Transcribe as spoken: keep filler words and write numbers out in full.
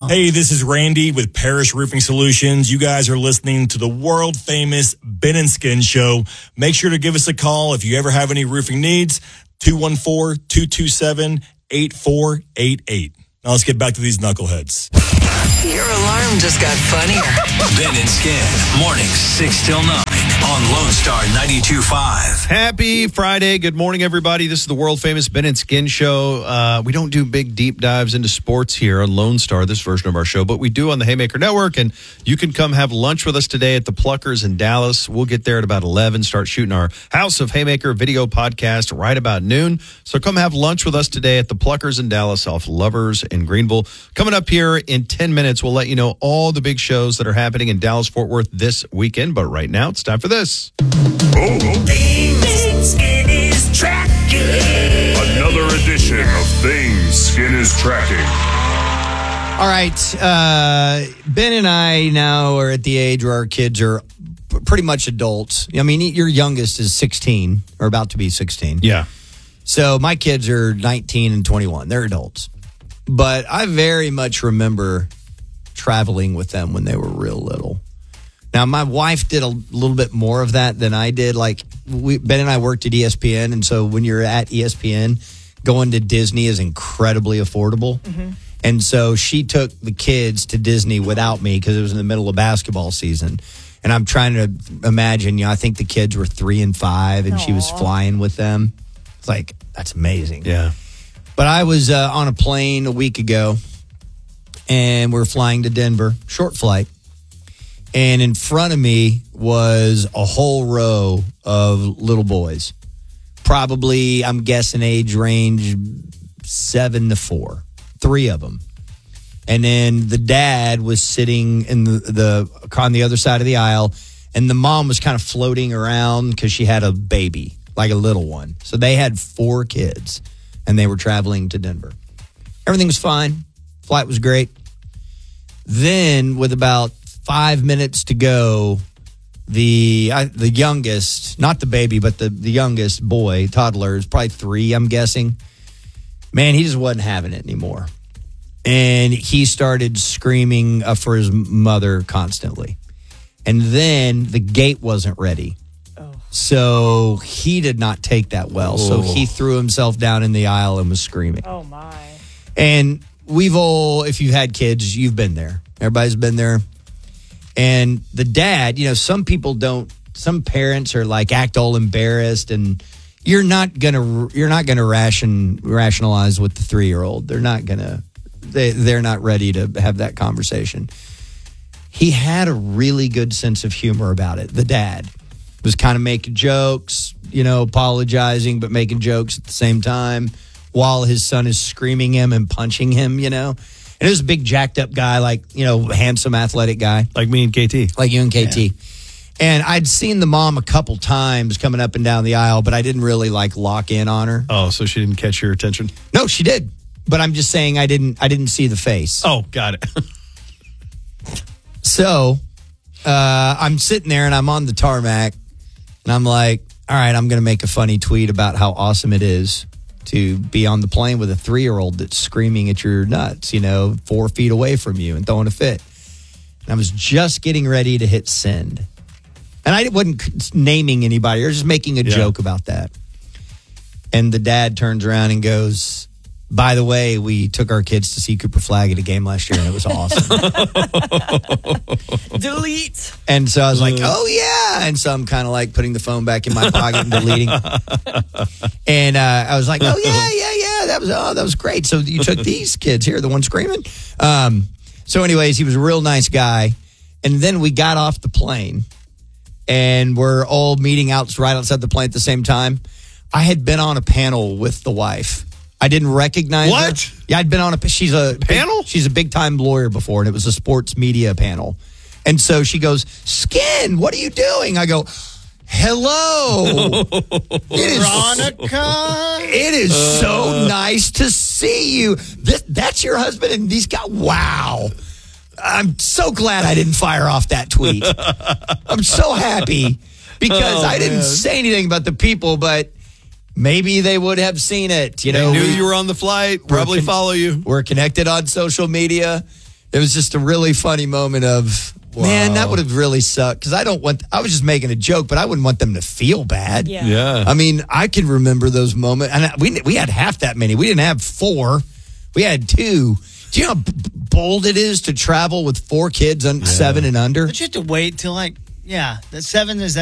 Hey, this is Randy with Parish Roofing Solutions. You guys are listening to the world-famous Ben and Skin Show. Make sure to give us a call if you ever have any roofing needs, two one four, two two seven, eight four eight eight. Now let's get back to these knuckleheads. Your alarm just got funnier. Ben and Skin, mornings six till nine on Lone Star ninety-two point five. Happy Friday. Good morning, everybody. This is the world-famous Ben and Skin Show. Uh, we don't do big, deep dives into sports here on Lone Star, this version of our show, but we do on the Haymaker Network, and you can come have lunch with us today at the Pluckers in Dallas. We'll get there at about eleven, start shooting our House of Haymaker video podcast right about noon. So come have lunch with us today at the Pluckers in Dallas off Lovers in Greenville. Coming up here in ten minutes, we'll let you know all the big shows that are happening in Dallas-Fort Worth this weekend, but right now it's time for this. Oh, Things Skin is Tracking. Another edition of Things Skin is Tracking. All right. Uh, Ben and I now are at the age where our kids are p- pretty much adults. I mean, your youngest is sixteen, or about to be sixteen. Yeah. So my kids are nineteen and twenty-one. They're adults. But I very much remember traveling with them when they were real little. Now, my wife did a little bit more of that than I did. Like, we, Ben and I worked at E S P N, and so when you're at E S P N, going to Disney is incredibly affordable. Mm-hmm. And so she took the kids to Disney without me because it was in the middle of basketball season. And I'm trying to imagine, you know, I think the kids were three and five, and Aww. She was flying with them. It's like, that's amazing. Yeah. But I was uh, on a plane a week ago, and we're flying to Denver, short flight. And in front of me was a whole row of little boys. Probably, I'm guessing, age range seven to four. Three of them. And then the dad was sitting in the, the on the other side of the aisle, and the mom was kind of floating around because she had a baby, like a little one. So they had four kids, and they were traveling to Denver. Everything was fine. Flight was great. Then, with about five minutes to go, the uh, the youngest, not the baby, but the, the youngest boy, toddler, is probably three, I'm guessing. Man, he just wasn't having it anymore. And he started screaming uh, for his mother constantly. And then the gate wasn't ready. Oh. So he did not take that well. Oh. So he threw himself down in the aisle and was screaming. Oh, my. And we've all, if you've had kids, you've been there. Everybody's been there. And the dad, you know, some people don't, some parents are like act all embarrassed, and you're not going to, you're not going to ration, rationalize with the three-year-old. They're not going to, they, they're not ready to have that conversation. He had a really good sense of humor about it. The dad was kind of making jokes, you know, apologizing, but making jokes at the same time while his son is screaming him and punching him, you know. And it was a big jacked up guy, like, you know, handsome, athletic guy. Like me and K T. Like you and K T. Yeah. And I'd seen the mom a couple times coming up and down the aisle, but I didn't really, like, lock in on her. Oh, so she didn't catch your attention? No, she did. But I'm just saying I didn't I didn't see the face. Oh, got it. So uh, I'm sitting there, and I'm on the tarmac, and I'm like, all right, I'm going to make a funny tweet about how awesome it is to be on the plane with a three-year-old that's screaming at your nuts, you know, four feet away from you and throwing a fit. And I was just getting ready to hit send. And I wasn't naming anybody. I was just making a yeah. joke about that. And the dad turns around and goes, by the way, we took our kids to see Cooper Flagg at a game last year, and it was awesome. Delete. And so I was like, oh, yeah. And so I'm kind of like putting the phone back in my pocket and deleting. And uh, I was like, oh, yeah, yeah, yeah. That was oh, that was great. So you took these kids here, the one screaming. Um, so anyways, he was a real nice guy. And then we got off the plane, and we're all meeting out right outside the plane at the same time. I had been on a panel with the wife. I didn't recognize what? her. Yeah, I'd been on a, she's a panel? Big, she's a big time lawyer before, and it was a sports media panel. And so she goes, Skin, what are you doing? I go, hello. It is, Veronica. It is uh, so nice to see you. This, that's your husband, and these guys, wow. I'm so glad I didn't fire off that tweet. I'm so happy because oh, I didn't man. say anything about the people, but maybe they would have seen it. You know, they knew we, you were on the flight, probably con- follow you. We're connected on social media. it was just a really funny moment of, man, that would have really sucked. Because I don't want, I was just making a joke, but I wouldn't want them to feel bad. Yeah. Yeah. I mean, I can remember those moments. And we, we had half that many. We didn't have four. We had two. Do you know how b- bold it is to travel with four kids on seven and under? But you have to wait till like, yeah, the seven is that.